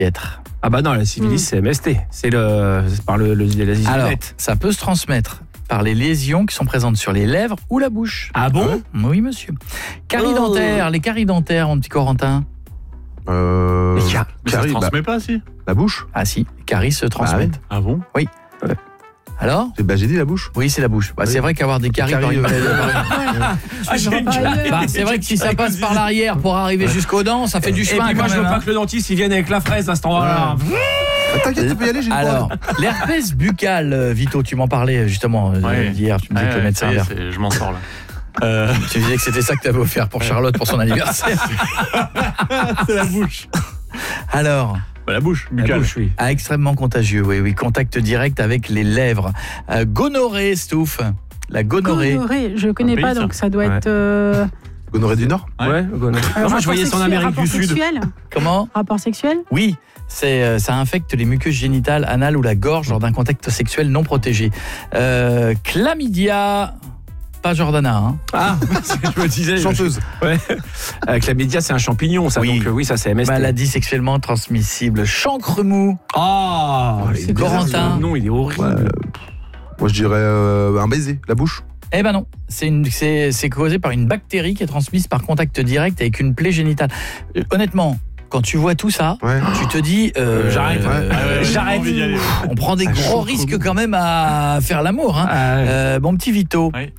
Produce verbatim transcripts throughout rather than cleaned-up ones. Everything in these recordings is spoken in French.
Piètre. Ah bah non, la syphilis, mmh. c'est M S T. C'est, le, c'est par le, le, la zizouillette. Alors, ça peut se transmettre par les lésions qui sont présentes sur les lèvres ou la bouche. Ah bon ? Oui, monsieur. Caries oh. dentaires, les caries dentaires, mon petit Corentin. Euh... Mais ça ne se transmet bah, pas, si. La bouche ? Ah si, les caries se transmettent. Ah, ah bon ? Oui. Ouais. Alors ? Bah, j'ai dit la bouche. Oui, c'est la bouche. Bah, oui. C'est vrai qu'avoir des caries, caries par une... Ah, bah, c'est vrai que si ça passe par l'arrière pour arriver jusqu'aux dents, ça fait du chemin. Et puis moi, quand je veux même, pas hein. que le dentiste il vienne avec la fraise à cet endroit-là. Ah, t'inquiète, tu peux y aller, j'ai une Alors, l'herpès buccal, euh, Vito, tu m'en parlais justement euh, Ouais. hier, tu me disais Ouais, que le médecin ça y est, vert. c'est- je m'en sors là. Euh, Tu disais que c'était ça que tu avais offert pour Charlotte pour son anniversaire. c'est la bouche. Alors, Bah, la bouche, La buccale. bouche, oui. ah, extrêmement contagieux, oui, oui, contact direct avec les lèvres. Euh, gonorrhée, Stouff. La gonorrhée. Gonorrhée, je connais Un pays, pas, ça. donc ça doit Ouais. être... Euh, Gonorrhée du Nord ? Ouais. Ouais, gonorrhée. euh, Non, moi, je rapport voyais ça en sexuel- Amérique du rapport Sud. Sexuel Comment ? Rapport sexuel Oui, c'est, euh, ça infecte les muqueuses génitales, anales ou la gorge lors d'un contact sexuel non protégé. Euh, chlamydia, pas Jordana, hein. Ah, je me disais. Chanteuse. Ouais. Euh, chlamydia, c'est un champignon, ça. Oui. Donc, euh, oui, ça, c'est M S T. Maladie sexuellement transmissible. Chancre mou. Oh, c'est Corentin. Non, il est horrible. Ouais. Moi, je dirais euh, un baiser, la bouche. Eh ben non, c'est, une, c'est, c'est causé par une bactérie qui est transmise par contact direct avec une plaie génitale. Euh, honnêtement, quand tu vois tout ça, Ouais. tu te dis... euh, J'arrête. Ouais. Ah ouais, J'arrête. j'ai envie d'y aller. On prend des Ah, gros chancre risques mou. quand même à faire l'amour. Hein. Ah, ouais. Euh, mon petit Vito. Ouais.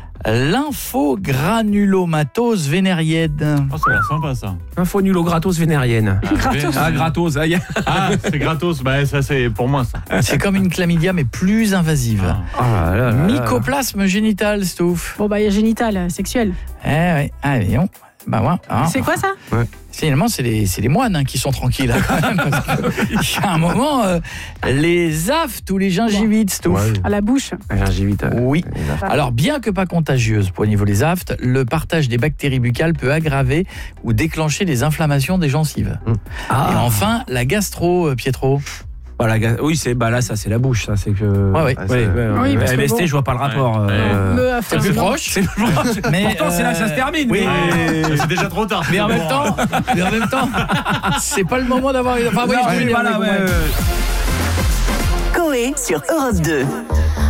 Lymphogranulomatose vénérienne. Oh, ça a l'air sympa, ça. Info nul au gratos vénérienne. Gratos. Ah, gratos. Ah, y a- Ah, c'est gratos. Bah, ça, c'est pour moi, ça. C'est comme une chlamydia, mais plus invasive. Ah. Ah, là, là, là. Mycoplasme génital, Stouff. Bon, bah, il y a génital, sexuel. Eh ouais, allez, on. Bah ouais. hein. C'est quoi ça? Finalement, c'est les, c'est les moines hein, qui sont tranquilles là, quand même. Parce qu'il y a un moment, euh, les aftes ou les gingivites, Stouff. Ouais. À la bouche. Ah, gingivite. euh, Oui. les aftes. Alors, bien que pas contagieuse pour au niveau des aftes, le partage des bactéries buccales peut aggraver ou déclencher des inflammations des gencives. Ah. Et enfin, la gastro, euh, Pietro. Voilà, ga- oui, c'est bah là, ça c'est la bouche, ça c'est que. Ouais, ouais. Ah, Ouais, c'est- ouais, Oui, ouais. parce que M S T, bon. je vois pas le rapport. Ouais. euh, Me, euh, C'est le plus enfin, proche. C'est le plus proche. Mais, Pourtant, c'est là que ça euh, se termine. oui. mais- Mais c'est déjà trop tard. Mais en même temps, mais en même temps, c'est pas le moment d'avoir une. Enfin, oui, Non, je veux mais dire, voilà, mais bon, ouais, ouais. ouais. Coé sur Europe deux.